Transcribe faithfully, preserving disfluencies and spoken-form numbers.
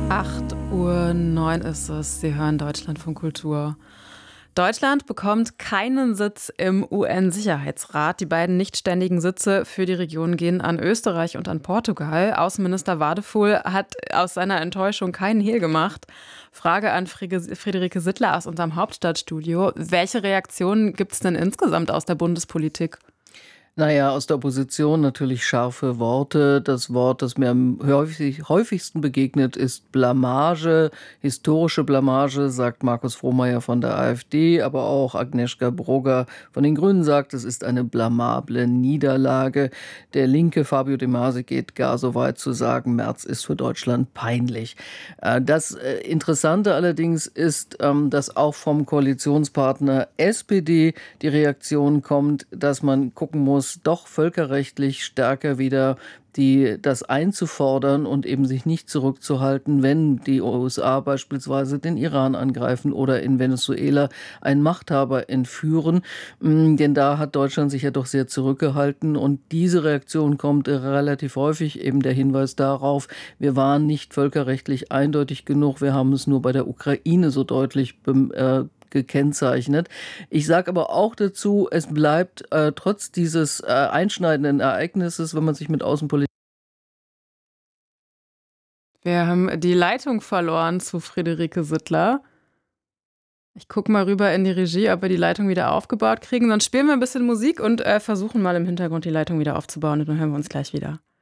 acht Uhr neun ist es. Sie hören Deutschlandfunk Kultur. Deutschland bekommt keinen Sitz im U N-Sicherheitsrat. Die beiden nichtständigen Sitze für die Region gehen an Österreich und an Portugal. Außenminister Wadefuhl hat aus seiner Enttäuschung keinen Hehl gemacht. Frage an Friederike Sittler aus unserem Hauptstadtstudio. Welche Reaktionen gibt es denn insgesamt aus der Bundespolitik? Naja, aus der Opposition natürlich scharfe Worte. Das Wort, das mir am häufig, häufigsten begegnet, ist Blamage, historische Blamage, sagt Markus Frohnmayer von der AfD, aber auch Agnieszka Brugger von den Grünen sagt, es ist eine blamable Niederlage. Der linke Fabio De Masi geht gar so weit zu sagen, Merz ist für Deutschland peinlich. Das Interessante allerdings ist, dass auch vom Koalitionspartner S P D die Reaktion kommt, dass man gucken muss, doch völkerrechtlich stärker wieder die, das einzufordern und eben sich nicht zurückzuhalten, wenn die U S A beispielsweise den Iran angreifen oder in Venezuela einen Machthaber entführen. Denn da hat Deutschland sich ja doch sehr zurückgehalten und diese Reaktion kommt relativ häufig, eben der Hinweis darauf, wir waren nicht völkerrechtlich eindeutig genug, wir haben es nur bei der Ukraine so deutlich äh, gekennzeichnet. Ich sage aber auch dazu, es bleibt äh, trotz dieses äh, einschneidenden Ereignisses, wenn man sich mit Außenpolitik... Wir haben die Leitung verloren zu Friederike Sittler. Ich gucke mal rüber in die Regie, ob wir die Leitung wieder aufgebaut kriegen. Sonst spielen wir ein bisschen Musik und äh, versuchen mal im Hintergrund die Leitung wieder aufzubauen und dann hören wir uns gleich wieder.